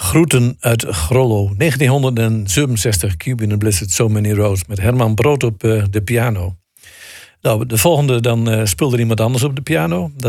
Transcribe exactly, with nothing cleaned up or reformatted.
Groeten uit Grollo. negentienhonderdzevenenzestig, Cube in the Blizzard, So Many Roads. Met Herman Brood op uh, de piano. Nou, de volgende, dan uh, speelde er iemand anders op de piano. Dat